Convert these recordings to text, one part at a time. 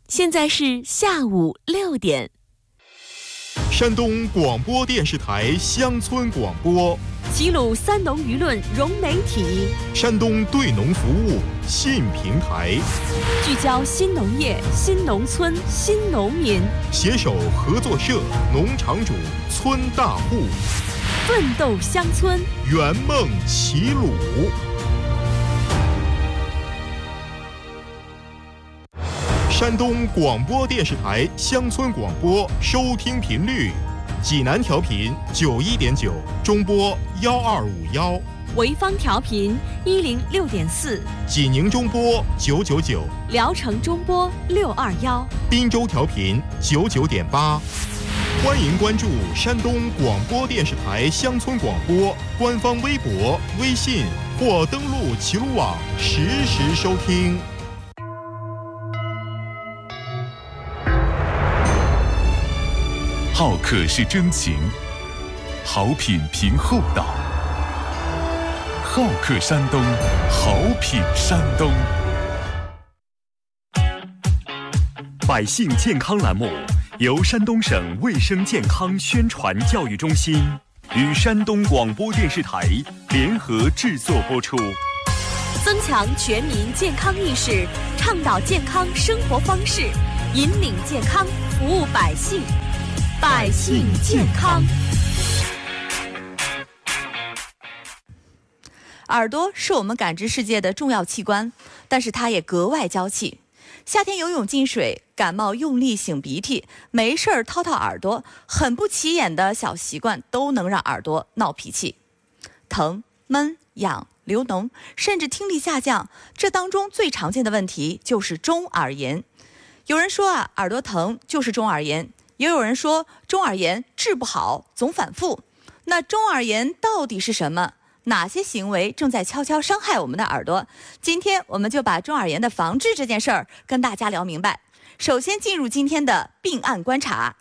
现在是下午6点。 山东广播电视台乡村广播， 齐鲁三农舆论融媒体， 山东对农服务新平台， 聚焦新农业、新农村、新农民， 携手合作社、农场主、村大户， 奋斗乡村， 圆梦齐鲁。山东广播电视台乡村广播收听频率：济南调频91.9，中波1251； 潍坊调频106.4， 济宁中波999， 聊城中波621， 滨州调频99.8。欢迎关注山东广播电视台乡村广播官方微博、微信或登录齐鲁网实时收听。 好客是真情，好品凭厚道。好客山东，好品山东。百姓健康栏目由山东省卫生健康宣传教育中心与山东广播电视台联合制作播出， 增强全民健康意识，倡导健康生活方式，引领健康，服务百姓。百姓健康。 耳朵是我们感知世界的重要器官，但是它也格外娇气。夏天游泳进水，感冒用力擤鼻涕，没事儿掏耳朵，很不起眼的小习惯都能让耳朵闹脾气。疼、闷、痒、流脓，甚至听力下降，这当中最常见的问题就是中耳炎。有人说耳朵疼就是中耳炎，也有人说中耳炎治不好，总反复。那中耳炎到底是什么？哪些行为正在悄悄伤害我们的耳朵？今天我们就把中耳炎的防治这件事儿跟大家聊明白。首先进入今天的病案观察。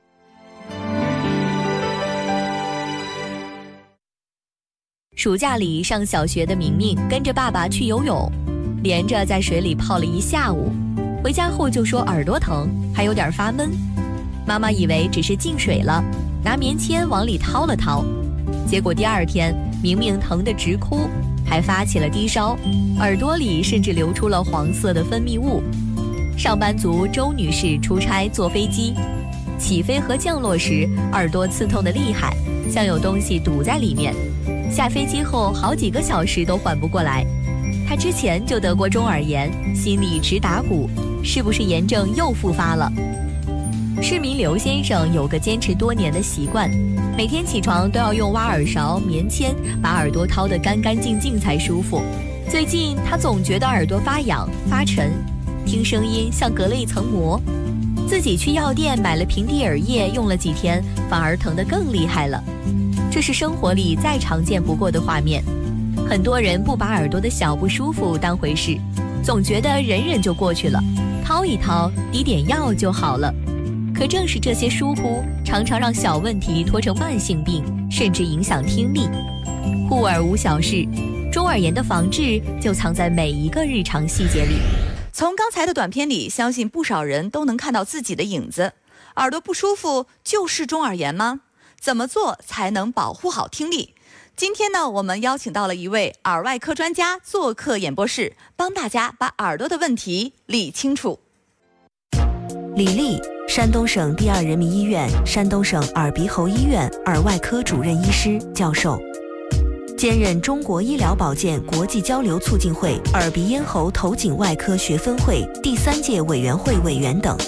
暑假里上小学的明明跟着爸爸去游泳，连着在水里泡了一下午，回家后就说耳朵疼，还有点发闷。妈妈以为只是进水了，拿棉签往里掏了掏，结果第二天明明疼得直哭，还发起了低烧，耳朵里甚至流出了黄色的分泌物。上班族周女士出差坐飞机，起飞和降落时耳朵刺痛得厉害，像有东西堵在里面，下飞机后好几个小时都缓不过来。她之前就得过中耳炎，心里直打鼓，是不是炎症又复发了？市民刘先生有个坚持多年的习惯，每天起床都要用挖耳勺、棉签把耳朵掏得干干净净才舒服。最近他总觉得耳朵发痒、发沉，听声音像隔了一层膜。自己去药店买了平地耳液，用了几天，反而疼得更厉害了。这是生活里再常见不过的画面。很多人不把耳朵的小不舒服当回事，总觉得忍忍就过去了，掏一掏，滴点药就好了。可正是这些疏忽，常常让小问题拖成慢性病，甚至影响听力。护耳无小事，中耳炎的防治就藏在每一个日常细节里。 从刚才的短片里，相信不少人都能看到自己的影子。耳朵不舒服就是中耳炎吗？怎么做才能保护好听力？今天呢，我们邀请到了一位耳外科专家做客演播室，帮大家把耳朵的问题理清楚。 李丽，山东省第2人民医院、山东省耳鼻喉医院耳外科主任医师、教授，兼任中国医疗保健国际交流促进会耳鼻咽喉头颈外科学分会第3届委员会委员等。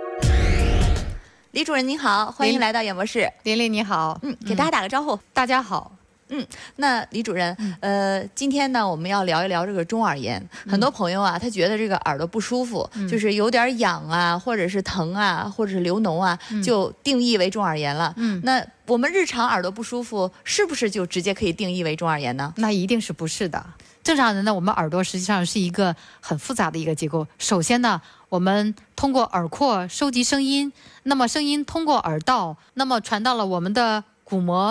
李主任您好，欢迎来到演播室。 琳琳你好， 给大家打个招呼。 大家好。 那李主任，今天呢，我们要聊一聊这个中耳炎。很多朋友啊，他觉得这个耳朵不舒服，就是有点痒啊，或者是疼啊，或者是流脓啊，就定义为中耳炎了。那我们日常耳朵不舒服，是不是就直接可以定义为中耳炎呢？ 那一定是不是的。正常人呢，我们耳朵实际上是一个很复杂的一个结构。首先呢，我们通过耳廓收集声音，那么声音通过耳道，那么传到了我们的鼓膜。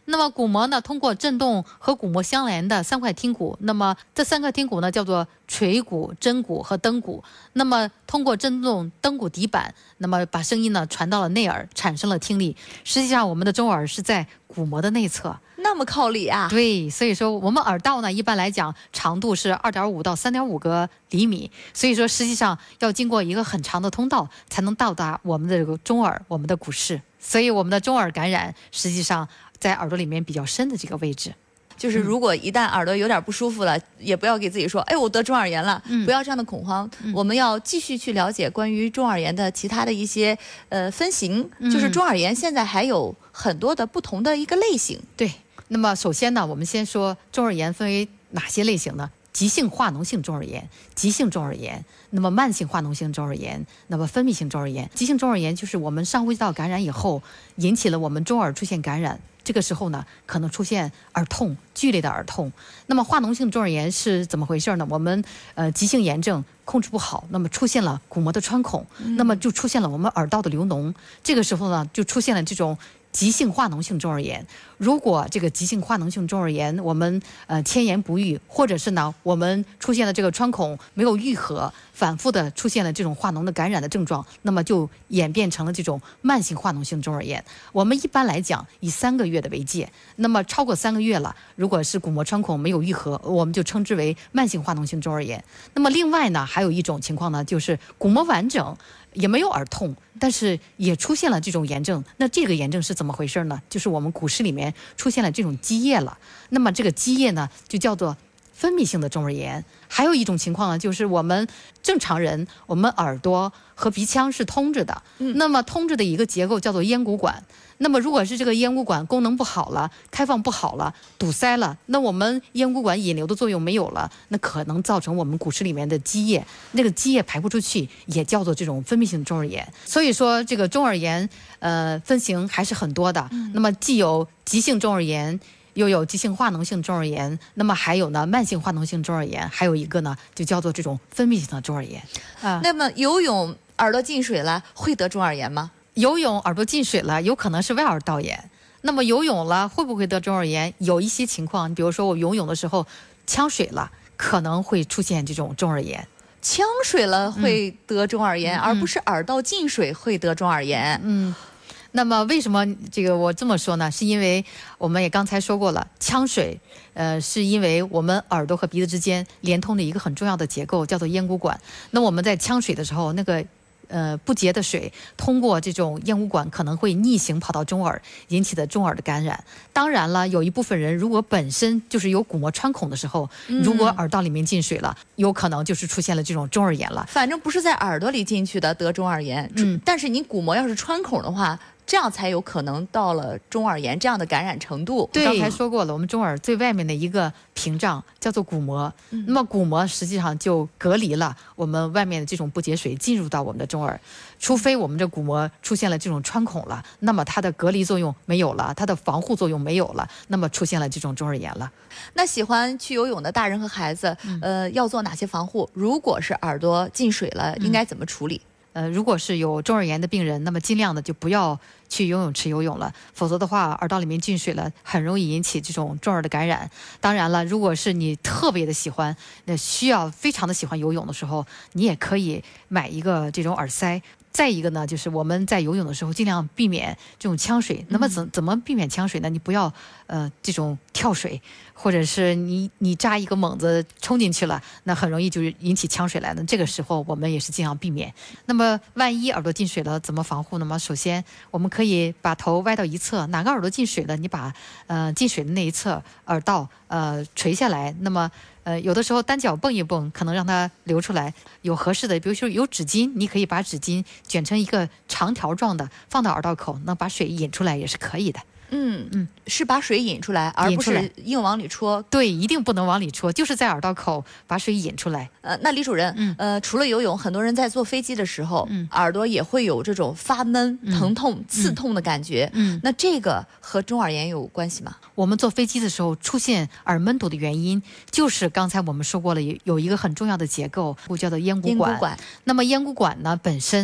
那么鼓膜呢，通过振动和鼓膜相连的3块听骨，那么这3块听骨呢叫做锤骨、针骨和灯骨。那么通过振动灯骨底板，那么把声音呢传到了内耳，产生了听力。实际上，我们的中耳是在鼓膜的内侧。 那么靠里啊？ 对，所以说我们耳道呢，一般来讲长度是2.5到3.5个厘米，所以说实际上要经过一个很长的通道才能到达我们的这个中耳，我们的骨室。所以我们的中耳感染实际上在耳朵里面比较深的这个位置。 就是如果一旦耳朵有点不舒服了，也不要给自己说，哎，我得中耳炎了，不要这样的恐慌。我们要继续去了解关于中耳炎的其他的一些分型，就是中耳炎现在还有很多的不同的一个类型。 对，那么首先呢，我们先说中耳炎分为哪些类型呢？急性化脓性中耳炎、急性中耳炎，那么慢性化脓性中耳炎，那么分泌性中耳炎。急性中耳炎就是我们上呼吸道感染以后，引起了我们中耳出现感染。这个时候呢，可能出现耳痛，剧烈的耳痛。那么化脓性中耳炎是怎么回事呢？我们急性炎症控制不好，那么出现了鼓膜的穿孔，那么就出现了我们耳道的流脓。这个时候呢，就出现了这种急性化脓性中耳炎。如果这个急性化脓性中耳炎我们迁延不愈，或者是呢我们出现了这个穿孔没有愈合，反复的出现了这种化脓的感染的症状，那么就演变成了这种慢性化脓性中耳炎。我们一般来讲以3个月的为界，那么超过3个月了，如果是鼓膜穿孔没有愈合，我们就称之为慢性化脓性中耳炎。那么另外呢，还有一种情况呢，就是鼓膜完整，也没有耳痛，但是也出现了这种炎症。那这个炎症是怎么回事呢？就是我们骨室里面出现了这种积液了。那么这个积液呢，就叫做分泌性的中耳炎。还有一种情况呢，就是我们正常人，我们耳朵和鼻腔是通着的，那么通着的一个结构叫做咽鼓管。那么如果是这个咽鼓管功能不好了，开放不好了，堵塞了，那我们咽鼓管引流的作用没有了，那可能造成我们骨室里面的积液，那个积液排不出去，也叫做这种分泌性中耳炎。所以说这个中耳炎分型还是很多的。那么既有急性中耳炎，又有急性化脓性中耳炎，那么还有呢慢性化脓性中耳炎，还有一个呢就叫做这种分泌性的中耳炎。 那么游泳耳朵进水了会得中耳炎吗？ 游泳耳朵进水了，有可能是外耳道炎。那么游泳了会不会得中耳炎？有一些情况，比如说我游泳的时候呛水了，可能会出现这种中耳炎。 呛水了会得中耳炎，而不是耳道进水会得中耳炎。 那么为什么这个我这么说呢？是因为我们也刚才说过了，呛水，是因为我们耳朵和鼻子之间连通的一个很重要的结构，叫做咽鼓管。那我们在呛水的时候，那个不洁的水通过这种咽鼓管可能会逆行跑到中耳，引起的中耳的感染。当然了，有一部分人如果本身就是有鼓膜穿孔的时候，如果耳道里面进水了，有可能就是出现了这种中耳炎了。 反正不是在耳朵里进去的得中耳炎，但是你鼓膜要是穿孔的话，这样才有可能到了中耳炎这样的感染程度。 对，刚才说过了，我们中耳最外面的一个屏障叫做鼓膜，那么鼓膜实际上就隔离了我们外面的这种不洁水进入到我们的中耳，除非我们这鼓膜出现了这种穿孔了，那么它的隔离作用没有了，它的防护作用没有了，那么出现了这种中耳炎了。 那喜欢去游泳的大人和孩子，要做哪些防护？如果是耳朵进水了，应该怎么处理？ 如果是有中耳炎的病人，那么尽量的就不要去游泳池游泳了，否则的话耳道里面进水了，很容易引起这种中耳的感染。当然了，如果是你特别的喜欢，那需要非常的喜欢游泳的时候，你也可以买一个这种耳塞。再一个呢，就是我们在游泳的时候尽量避免这种呛水。那么怎么避免呛水呢？你不要这种跳水，或者是你扎一个猛子冲进去了，那很容易就是引起呛水来的。这个时候我们也是尽量避免。那么万一耳朵进水了，怎么防护呢？首先我们可以把头歪到一侧，哪个耳朵进水了，你把进水的那一侧耳道垂下来。那么有的时候单脚蹦一蹦，可能让它流出来。有合适的，比如说有纸巾，你可以把纸巾卷成一个长条状的，放到耳道口，能把水引出来也是可以的。 是把水引出来，而不是硬往里戳。 对，一定不能往里戳，就是在耳道口把水引出来。 那李主任，除了游泳，很多人在坐飞机的时候，耳朵也会有这种发闷、疼痛、刺痛的感觉。那这个和中耳炎有关系吗？ 我们坐飞机的时候出现耳闷堵的原因，就是刚才我们说过了，有一个很重要的结构，叫做咽鼓管。那么咽鼓管呢，本身它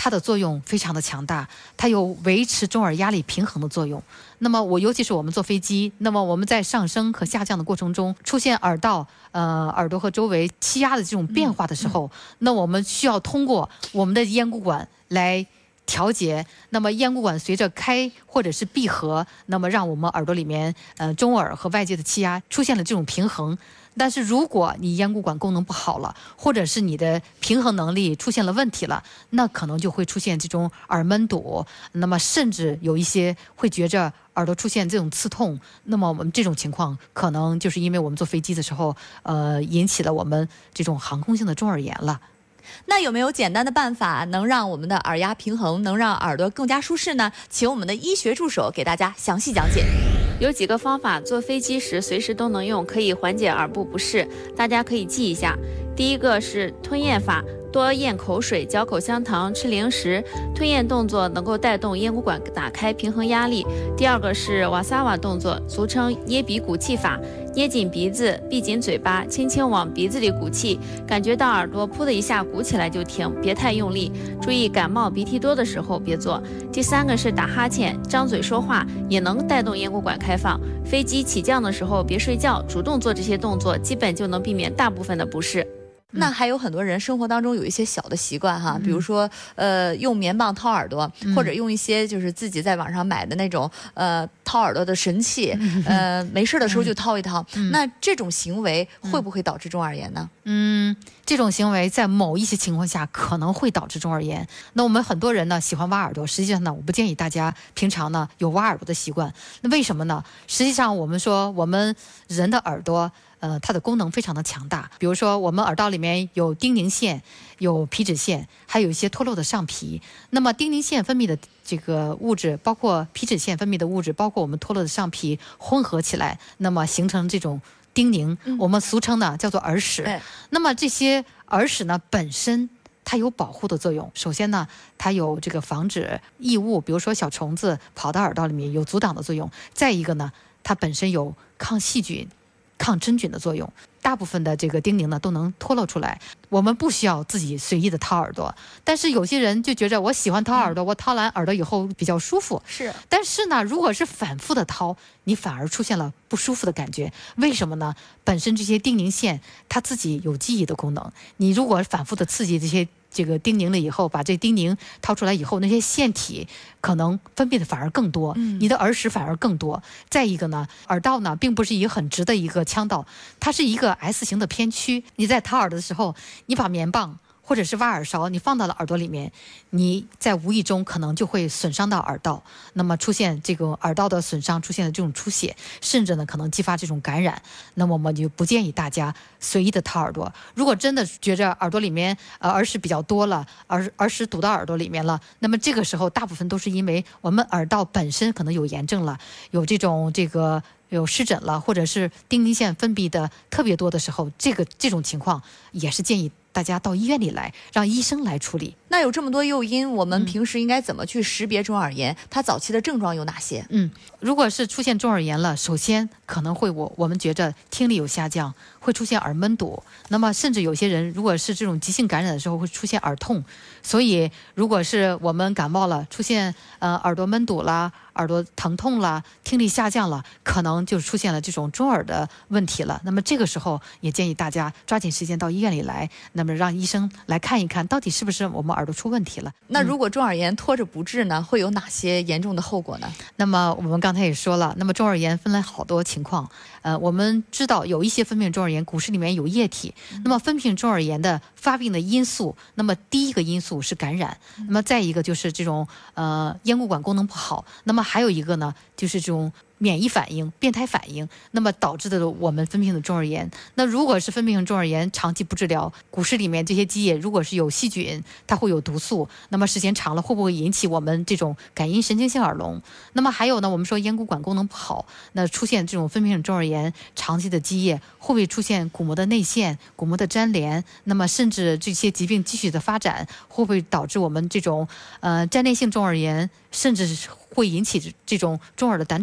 它的作用非常的强大，它有维持中耳压力平衡的作用。那么尤其是我们坐飞机，那么我们在上升和下降的过程中，出现耳道、耳朵和周围气压的这种变化的时候，那我们需要通过我们的咽鼓管来调节，那么咽鼓管随着开或者是闭合，那么让我们耳朵里面中耳和外界的气压出现了这种平衡。但是如果你咽鼓管功能不好了，或者是你的平衡能力出现了问题了，那可能就会出现这种耳闷堵，那么甚至有一些会觉着耳朵出现这种刺痛，那么我们这种情况可能就是因为我们坐飞机的时候，引起了我们这种航空性的中耳炎了。 那有没有简单的办法能让我们的耳压平衡，能让耳朵更加舒适呢？请我们的医学助手给大家详细讲解。 有几个方法，坐飞机时随时都能用，可以缓解耳部不适，大家可以记一下。第一个是吞咽法，多咽口水，嚼口香糖，吃零食，吞咽动作能够带动咽鼓管打开，平衡压力。第二个是瓦萨瓦动作，俗称捏鼻鼓气法，捏紧鼻子，闭紧嘴巴，轻轻往鼻子里鼓气，感觉到耳朵噗的一下鼓起来就停，别太用力。注意感冒鼻涕多的时候别做。第三个是打哈欠，张嘴说话也能带动咽鼓管开放。飞机起降的时候别睡觉，主动做这些动作，基本就能避免大部分的不适。 那还有很多人生活当中有一些小的习惯哈，比如说用棉棒掏耳朵，或者用一些就是自己在网上买的那种掏耳朵的神器，没事的时候就掏一掏。那这种行为会不会导致中耳炎呢？ 这种行为在某一些情况下可能会导致中耳炎。那我们很多人呢喜欢挖耳朵，实际上呢，我不建议大家平常呢有挖耳朵的习惯。那为什么呢？实际上我们说我们人的耳朵。它的功能非常的强大，比如说我们耳道里面有丁宁线、有皮脂腺，还有一些脱落的上皮。那么丁宁线分泌的这个物质，包括皮脂腺分泌的物质，包括我们脱落的上皮混合起来，那么形成这种丁宁，我们俗称呢叫做耳屎。那么这些耳屎呢本身它有保护的作用。首先呢，它有这个防止异物，比如说小虫子跑到耳道里面，有阻挡的作用。再一个呢，它本身有抗细菌、抗真菌的作用。大部分的这个丁宁呢都能脱落出来，我们不需要自己随意的掏耳朵。但是有些人就觉着我喜欢掏耳朵，我掏完耳朵以后比较舒服。 是， 但是呢，如果是反复的掏，你反而出现了不舒服的感觉。为什么呢？本身这些丁宁线它自己有记忆的功能，你如果反复的刺激这个丁宁了以后，把这丁宁掏出来以后，那些腺体可能分泌的反而更多，你的耳屎反而更多。再一个呢，耳道呢并不是一个很直的一个腔道，它是一个 S 型的偏曲。你在掏耳朵的时候，你把棉棒或者是挖耳勺你放到了耳朵里面，你在无意中可能就会损伤到耳道，那么出现这个耳道的损伤，出现了这种出血，甚至呢可能激发这种感染。那么我们就不建议大家随意的掏耳朵。如果真的觉着耳朵里面耳屎比较多了，耳屎堵到耳朵里面了，那么这个时候大部分都是因为我们耳道本身可能有炎症了，有有湿疹了，或者是丁宁线分泌的特别多的时候，这种情况也是建议大家到医院里来，让医生来处理。 那有这么多诱因，我们平时应该怎么去识别中耳炎？它早期的症状有哪些？ 如果是出现中耳炎了，首先可能会我们觉着听力有下降，会出现耳闷堵，那么甚至有些人如果是这种急性感染的时候会出现耳痛。所以如果是我们感冒了，出现耳朵闷堵啦、耳朵疼痛啦、听力下降了，可能就出现了这种中耳的问题了。那么这个时候也建议大家抓紧时间到医院里来，那么让医生来看一看，到底是不是我们耳朵出问题了。 那如果中耳炎拖着不治呢，会有哪些严重的后果呢？ 那么我们刚才也说了，那么中耳炎分了好多情况。我们知道有一些分泌中耳炎，骨质里面有液体。那么分泌中耳炎的发病的因素，那么第一个因素是感染，那么再一个就是这种咽鼓管功能不好，那么还有一个呢就是这种免疫反应、变态反应，那么导致的我们分泌的中耳炎。那如果是分泌性中耳炎长期不治疗，骨质里面这些积液如果是有细菌，它会有毒素，那么时间长了会不会引起我们这种感应神经性耳聋？那么还有呢，我们说咽鼓管功能不好，那出现这种分泌性中耳炎长期的积液，会不会出现鼓膜的内陷、鼓膜的粘连？那么甚至这些疾病继续的发展，会不会导致我们这种粘连性中耳炎，甚至会引起这种中耳的胆脂瘤的形成？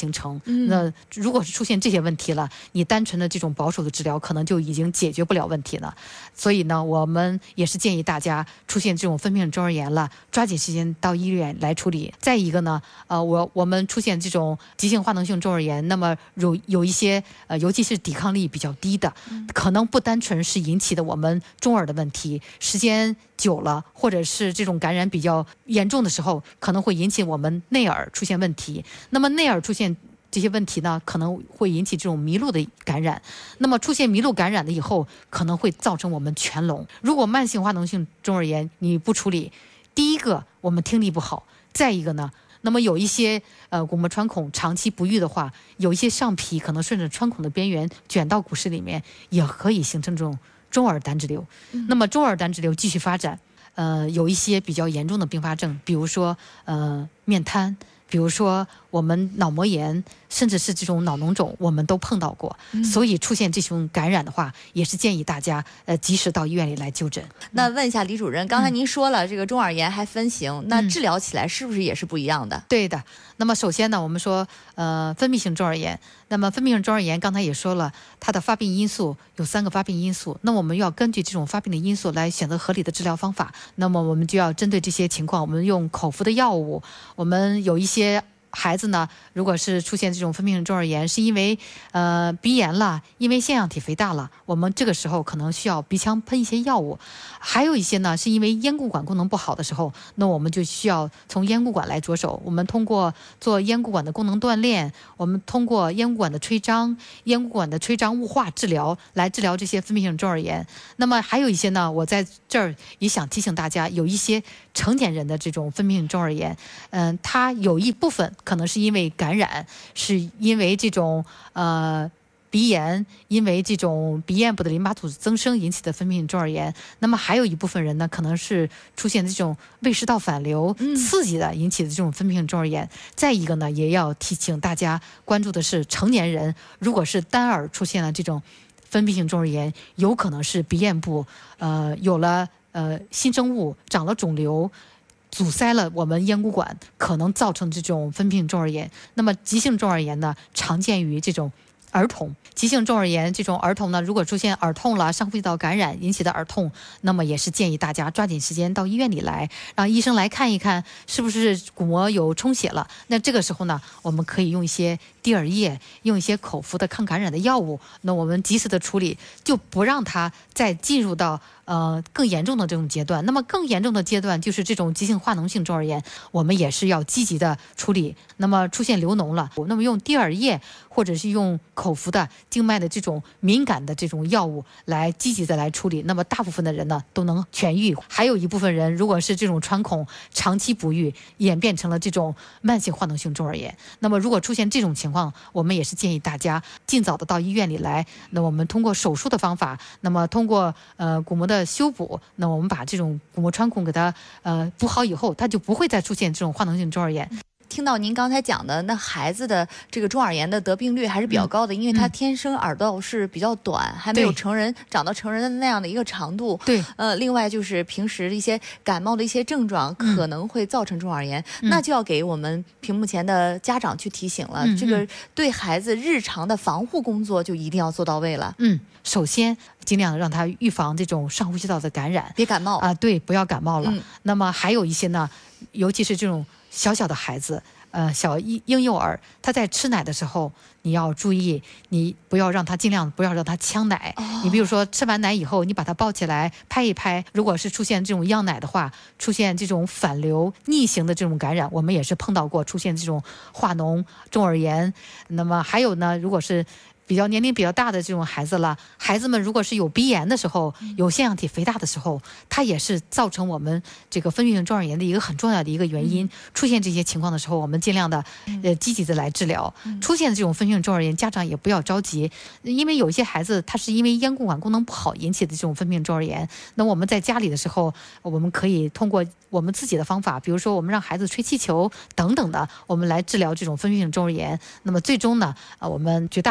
形成。那如果是出现这些问题了，你单纯的这种保守的治疗可能就已经解决不了问题了。所以呢，我们也是建议大家出现这种分泌性中耳炎了，抓紧时间到医院来处理。再一个呢，我们出现这种急性化脓性中耳炎，那么有一些尤其是抵抗力比较低的，可能不单纯是引起的我们中耳的问题，时间久了或者是这种感染比较严重的时候，可能会引起我们内耳出现问题。那么内耳出现这些问题呢，可能会引起这种麋鹿的感染。那么出现麋鹿感染了以后，可能会造成我们全聋。如果慢性化脓性中耳炎你不处理，第一个我们听力不好，再一个呢，那么有一些鼓膜穿孔长期不愈的话，有一些上皮可能顺着穿孔的边缘卷到骨室里面，也可以形成这种中耳胆脂瘤。那么中耳胆脂瘤继续发展，有一些比较严重的并发症，比如说面瘫，比如说我们脑膜炎，甚至是这种脑脓肿，我们都碰到过。所以出现这种感染的话，也是建议大家及时到医院里来就诊。 那问一下李主任，刚才您说了这个中耳炎还分型，那治疗起来是不是也是不一样的？ 对的。那么首先呢，我们说分泌性中耳炎。那么分泌性中耳炎刚才也说了，它的发病因素有3个发病因素，那我们要根据这种发病的因素来选择合理的治疗方法。那么我们就要针对这些情况，我们用口服的药物。我们有一些孩子呢，如果是出现这种分泌性中耳炎，是因为鼻炎了，因为腺样体肥大了，我们这个时候可能需要鼻腔喷一些药物。还有一些呢，是因为咽固管功能不好的时候，那我们就需要从咽固管来着手。我们通过做咽固管的功能锻炼，我们通过咽固管的吹张、咽固管的吹张雾化治疗来治疗这些分泌性中耳炎。那么还有一些呢，我在这儿也想提醒大家，有一些成年人的这种分泌性中耳炎，它有一部分可能是因为感染，是因为这种鼻炎，因为这种鼻咽部的淋巴组织增生引起的分泌性中耳炎。那么还有一部分人呢，可能是出现这种胃食道反流刺激的引起的这种分泌性中耳炎。再一个呢，也要提醒大家关注的是成年人，如果是单耳出现了这种分泌性中耳炎，有可能是鼻咽部有了新生物，长了肿瘤，阻塞了我们咽固管，可能造成这种分泌性中耳炎。那么急性中耳炎呢，常见于这种儿童。急性中耳炎这种儿童呢，如果出现耳痛了，上呼吸道感染引起的耳痛，那么也是建议大家抓紧时间到医院里来，让医生来看一看是不是鼓膜有充血了。那这个时候呢，我们可以用一些滴耳液，用一些口服的抗感染的药物，那我们及时的处理，就不让它再进入到更严重的这种阶段。那么更严重的阶段就是这种急性化脓性中耳炎，我们也是要积极的处理。那么出现流脓了，那么用滴耳液或者是用口服的静脉的这种敏感的这种药物来积极的来处理，那么大部分的人呢都能痊愈。还有一部分人如果是这种穿孔长期不愈，演变成了这种慢性化脓性中耳炎，那么如果出现这种情况，我们也是建议大家尽早的到医院里来。那我们通过手术的方法，那么通过鼓膜的修补，那我们把这种鼓膜穿孔给它补好以后，它就不会再出现这种化脓性中耳炎。 听到您刚才讲的，那孩子的这个中耳炎的得病率还是比较高的，因为他天生耳道是比较短，还没有成人长到成人的那样的一个长度。 对， 另外就是平时一些感冒的一些症状可能会造成中耳炎，那就要给我们屏幕前的家长去提醒了，这个对孩子日常的防护工作就一定要做到位了。 首先尽量让他预防这种上呼吸道的感染， 别感冒啊，对，不要感冒了。那么还有一些呢，尤其是这种小小的孩子，小婴幼儿，他在吃奶的时候，你要注意，你不要让他尽量不要让他呛奶。你比如说吃完奶以后，你把他抱起来拍一拍，如果是出现这种漾奶的话，出现这种反流逆行的这种感染，我们也是碰到过出现这种化脓中耳炎。那么还有呢，如果是年龄比较大的这种孩子了，孩子们如果是有鼻炎的时候，有腺样体肥大的时候，它也是造成我们这个分泌性中耳炎的一个很重要的一个原因。出现这些情况的时候，我们尽量的积极的来治疗。出现这种分泌性中耳炎，家长也不要着急，因为有一些孩子他是因为咽固管功能不好引起的这种分泌性中耳炎。那我们在家里的时候，我们可以通过我们自己的方法，比如说我们让孩子吹气球等等的，我们来治疗这种分泌性中耳炎。那么最终呢，我们绝大部分的孩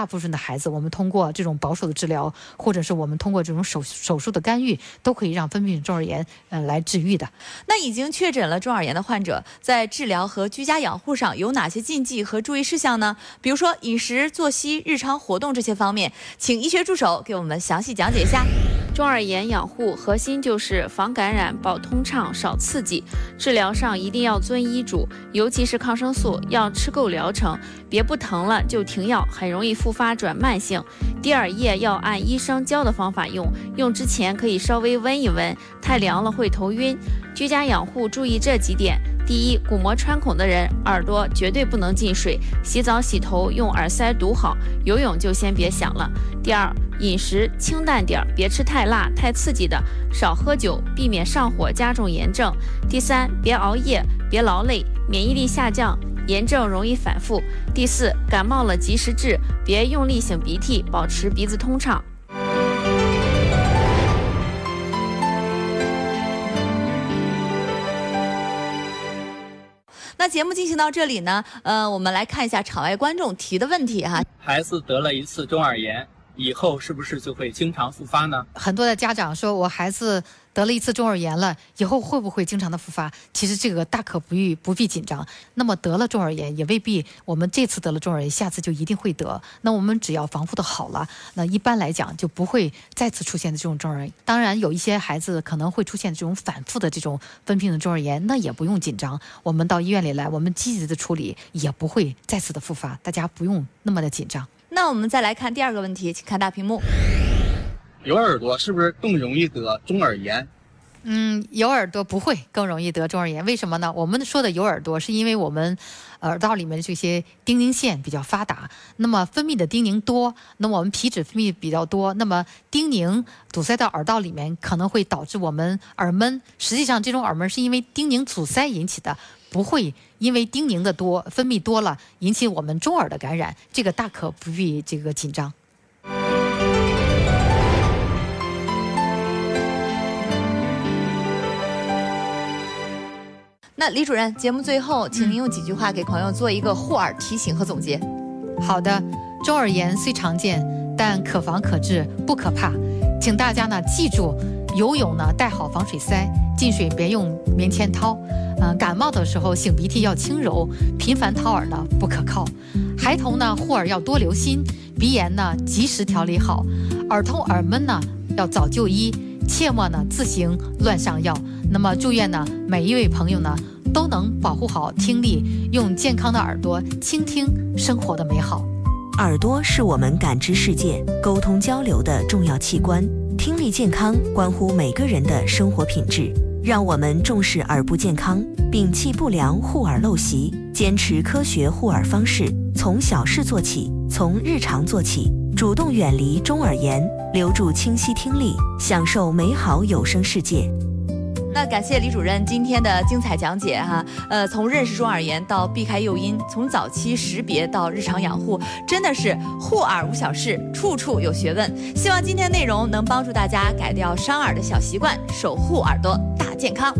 孩子，我们通过这种保守的治疗，或者是我们通过这种手术的干预，都可以让分泌性中耳炎来治愈的。 那已经确诊了中耳炎的患者，在治疗和居家养护上有哪些禁忌和注意事项呢？比如说饮食、作息、日常活动这些方面，请医学助手给我们详细讲解一下。 中耳炎养护核心就是防感染、保通畅、少刺激。治疗上一定要遵医嘱，尤其是抗生素要吃够疗程，别不疼了就停药，很容易复发转慢性。滴耳液要按医生教的方法用，用之前可以稍微温一温，太凉了会头晕。居家养护注意这几点：第一，鼓膜穿孔的人耳朵绝对不能进水，洗澡洗头用耳塞堵好，游泳就先别想了。第二，饮食清淡点，别吃太辣、太刺激的，少喝酒，避免上火加重炎症。第三，别熬夜，别劳累，免疫力下降，炎症容易反复。第四，感冒了及时治，别用力擤鼻涕，保持鼻子通畅。 那节目进行到这里呢，我们来看一下场外观众提的问题哈。 孩子得了一次中耳炎以后，是不是就会经常复发呢？ 很多的家长说，我孩子得了一次中耳炎了，以后会不会经常的复发？其实这个大可不必紧张。那么得了中耳炎，也未必我们这次得了中耳炎，下次就一定会得。那我们只要防护的好了，那一般来讲就不会再次出现这种中耳炎。当然，有一些孩子可能会出现这种反复的这种分泌性中耳炎，那也不用紧张。我们到医院里来，我们积极的处理，也不会再次的复发。大家不用那么的紧张。 那我们再来看第二个问题，请看大屏幕。 有耳朵是不是更容易得中耳炎？ 有耳朵不会更容易得中耳炎，为什么呢？我们说的有耳朵，是因为我们耳道里面的这些丁宁腺比较发达，那么分泌的丁宁多，那么我们皮脂分泌比较多，那么丁宁堵塞到耳道里面，可能会导致我们耳闷。实际上，这种耳闷是因为丁宁阻塞引起的，不会因为丁宁的分泌多了引起我们中耳的感染，这个大可不必这个紧张。 那李主任，节目最后，请您用几句话给朋友做一个护耳提醒和总结。 好的，中耳炎虽常见，但可防可治，不可怕。请大家呢记住，游泳呢带好防水塞，进水别用棉签掏。感冒的时候擤鼻涕要轻柔，频繁掏耳呢不可靠。孩童呢护耳要多留心，鼻炎呢及时调理好，耳痛耳闷呢要早就医，切莫呢自行乱上药。那么祝愿呢每一位朋友呢都能保护好听力，用健康的耳朵倾听生活的美好。 耳朵是我们感知世界、沟通交流的重要器官，听力健康关乎每个人的生活品质。让我们重视耳部健康，摒弃不良护耳陋习，坚持科学护耳方式，从小事做起，从日常做起，主动远离中耳炎，留住清晰听力，享受美好有声世界。 那感谢李主任今天的精彩讲解哈，从认识中耳炎到避开诱因，从早期识别到日常养护，真的是护耳无小事，处处有学问。希望今天内容能帮助大家改掉伤耳的小习惯，守护耳朵大健康。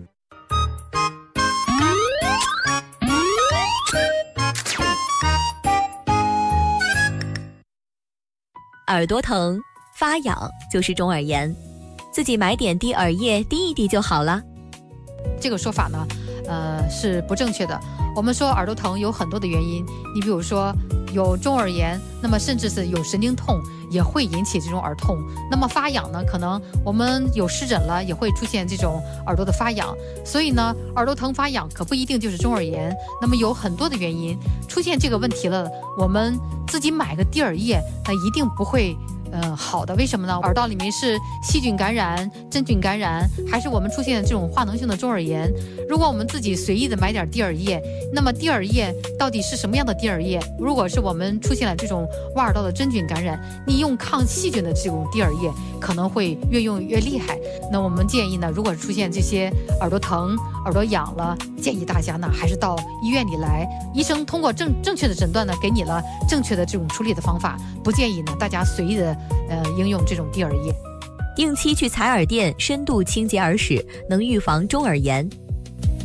耳朵疼、发痒就是中耳炎。自己买点滴耳液滴一滴就好了。 这个说法呢，是不正确的。我们说耳朵疼有很多的原因，你比如说有中耳炎，那么甚至是有神经痛也会引起这种耳痛。那么发痒呢，可能我们有湿疹了，也会出现这种耳朵的发痒。所以呢，耳朵疼发痒可不一定就是中耳炎。那么有很多的原因出现这个问题了，我们自己买个滴耳液，那一定不会。好的，为什么呢？耳道里面是细菌感染、真菌感染，还是我们出现这种化脓性的中耳炎？如果我们自己随意的买点滴耳液，那么滴耳液到底是什么样的滴耳液？如果是我们出现了这种挖耳道的真菌感染，你用抗细菌的这种滴耳液可能会越用越厉害。那我们建议呢，如果出现这些耳朵疼、耳朵痒了，建议大家呢还是到医院里来，医生通过正确的诊断呢，给你了正确的这种处理的方法。不建议呢大家随意的应用这种滴耳液。 定期去采耳店深度清洁耳屎，能预防中耳炎。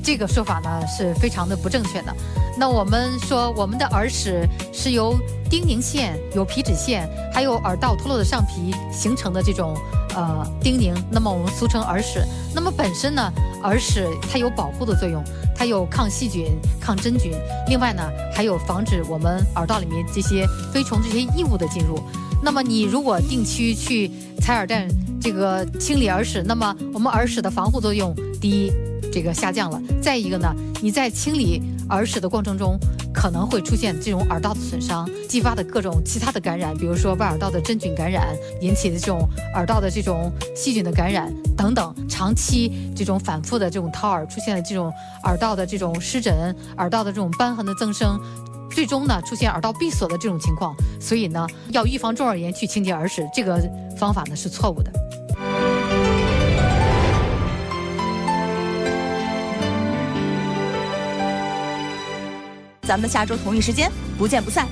这个说法呢是非常的不正确的。那我们说我们的耳屎是由丁宁腺、有皮脂腺还有耳道脱落的上皮形成的这种丁宁，那么我们俗称耳屎。那么本身呢，耳屎它有保护的作用，它有抗细菌、抗真菌，另外呢还有防止我们耳道里面这些飞虫这些异物的进入。那么你如果定期去采耳蛋这个清理耳屎，那么我们耳屎的防护作用第一这个下降了，再一个呢，你在清理耳屎的过程中可能会出现这种耳道的损伤，激发的各种其他的感染，比如说外耳道的真菌感染引起的这种耳道的这种细菌的感染等等，长期这种反复的这种掏耳，出现了这种耳道的这种湿疹、耳道的这种瘢痕的增生，最终呢出现耳道闭锁的这种情况。所以呢，要预防中耳炎去清洁耳屎，这个方法呢是错误的。 咱们下周同一时间不见不散。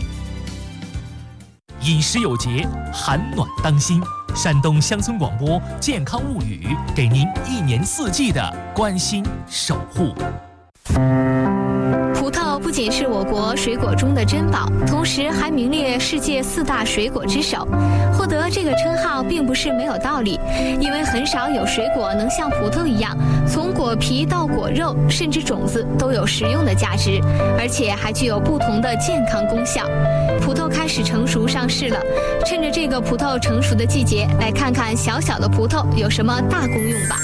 饮食有节，寒暖当心。山东乡村广播健康物语，给您1年4季的关心守护。 葡萄不仅是我国水果中的珍宝，同时还名列世界4大水果之首。获得这个称号并不是没有道理，因为很少有水果能像葡萄一样，从果皮到果肉，甚至种子都有食用的价值，而且还具有不同的健康功效。葡萄开始成熟上市了，趁着这个葡萄成熟的季节，来看看小小的葡萄有什么大功用吧。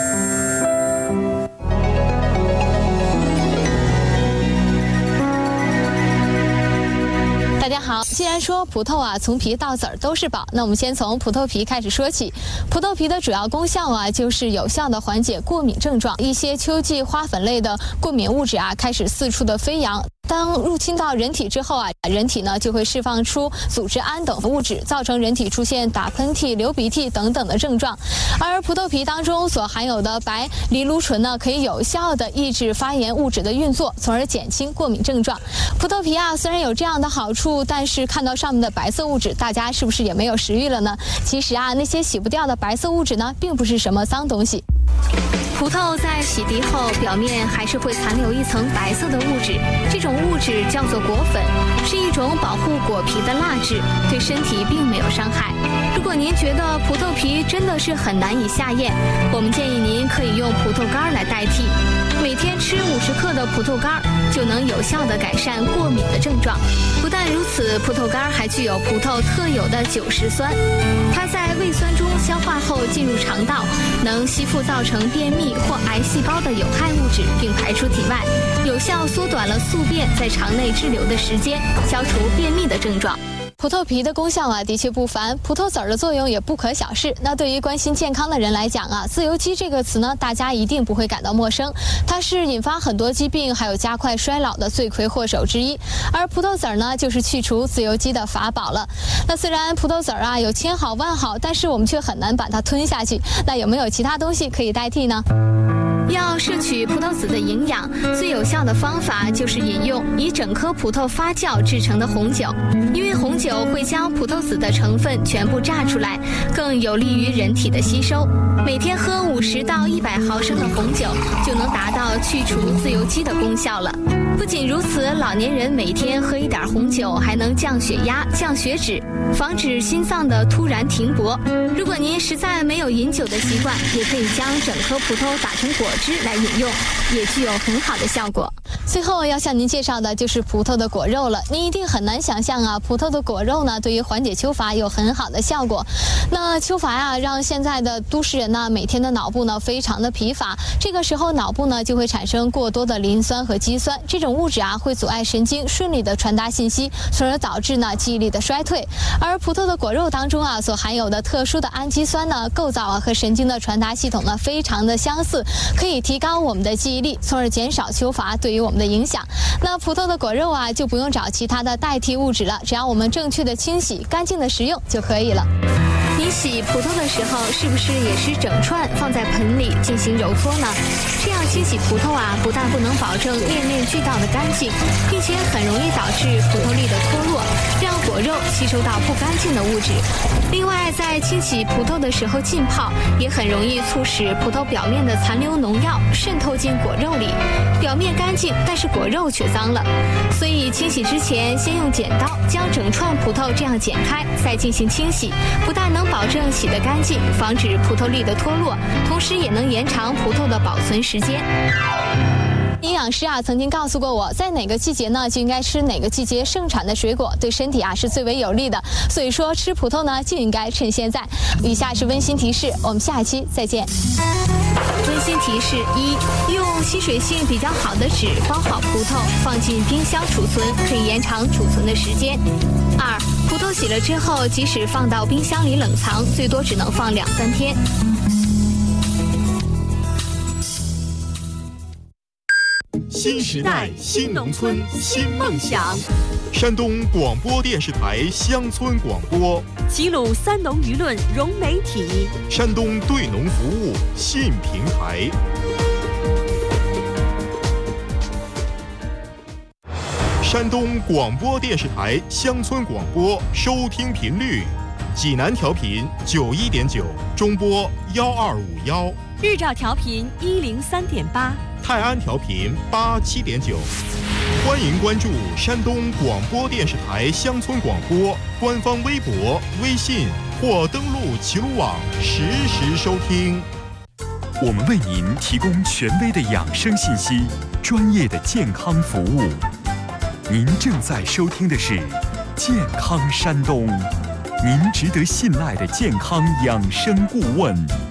大家好，既然说葡萄啊，从皮到籽儿都是宝，那我们先从葡萄皮开始说起。葡萄皮的主要功效啊，就是有效的缓解过敏症状。一些秋季花粉类的过敏物质啊，开始四处的飞扬。当入侵到人体之后啊，人体呢就会释放出组织胺等物质，造成人体出现打喷嚏、流鼻涕等等的症状。而葡萄皮当中所含有的白藜芦醇呢，可以有效的抑制发炎物质的运作，从而减轻过敏症状。葡萄皮啊，虽然有这样的好处，但是看到上面的白色物质，大家是不是也没有食欲了呢？其实啊，那些洗不掉的白色物质呢，并不是什么脏东西。葡萄在洗涤后，表面还是会残留一层白色的物质，这种物质叫做果粉，是一种保护果皮的蜡质，对身体并没有伤害。如果您觉得葡萄皮真的是很难以下咽，我们建议您可以用葡萄干来代替，每天吃50克的葡萄干，就能有效地改善过敏的症状。不但如此，葡萄干还具有葡萄特有的酒石酸，它在胃酸中消化后进入肠道，能吸附造成便秘或癌细胞的有害物质，并排出体外，有效缩短了宿便在肠内滞留的时间，消除便秘的症状。葡萄皮的功效啊，的确不凡，葡萄籽儿的作用也不可小视。那对于关心健康的人来讲啊，自由基这个词呢，大家一定不会感到陌生，它是引发很多疾病还有加快衰老的罪魁祸首之一。而葡萄籽儿呢，就是去除自由基的法宝了。那虽然葡萄籽儿啊有千好万好，但是我们却很难把它吞下去。那有没有其他东西可以代替呢？要摄取葡萄籽的营养，最有效的方法就是饮用以整颗葡萄发酵制成的红酒，因为红酒会将葡萄籽的成分全部榨出来，更有利于人体的吸收。每天喝50到100毫升的红酒，就能达到去除自由基的功效了。不仅如此，老年人每天喝一点红酒，还能降血压、降血脂，防止心脏的突然停泊。如果您实在没有饮酒的习惯，也可以将整颗葡萄打成果汁来饮用，也具有很好的效果。最后要向您介绍的就是葡萄的果肉了。您一定很难想象啊，葡萄的果肉呢，对于缓解秋乏有很好的效果。那秋乏啊，让现在的都市人呢，每天的脑部呢非常的疲乏，这个时候脑部呢就会产生过多的磷酸和肌酸，这种物质啊会阻碍神经顺利的传达信息，从而导致呢记忆力的衰退。而葡萄的果肉当中啊所含有的特殊的氨基酸呢，构造啊和神经的传达系统呢非常的相似，可以提高我们的记忆力，从而减少秋乏对于我们的影响。那葡萄的果肉啊就不用找其他的代替物质了，只要我们正确的清洗、干净的食用就可以了。你洗葡萄的时候，是不是也是整串放在盆里进行揉搓呢？这样清洗葡萄不但不能保证面面俱到的干净，并且很容易导致葡萄粒的脱落，让果肉吸收到不干净的物质。另外，在清洗葡萄的时候浸泡，也很容易促使葡萄表面的残留农药渗透进果肉里，表面干净，但是果肉却脏了。所以清洗之前，先用剪刀将整串葡萄这样剪开，再进行清洗，不但能保证洗得干净，防止葡萄粒的脱落，同时也能延长葡萄的保存时间。营养师曾经告诉过我，在哪个季节呢就应该吃哪个季节盛产的水果，对身体是最为有利的。所以说吃葡萄呢就应该趁现在。以下是温馨提示，我们下一期再见。温馨提示1：用吸水性比较好的纸包好葡萄，放进冰箱储存，可以延长储存的时间。2: 葡萄洗了之后，即使放到冰箱里冷藏，最多只能放2-3天。 新时代新农村新梦想，山东广播电视台乡村广播， 齐鲁三农舆论融媒体， 山东对农服务新平台。山东广播电视台乡村广播收听频率：济南调频91.9，中波12551； 日照调频103.8。 泰安调频87.9，欢迎关注山东广播电视台乡村广播官方微博、微信或登录齐鲁网实时收听。 我们为您提供权威的养生信息，专业的健康服务。您正在收听的是健康山东，您值得信赖的健康养生顾问。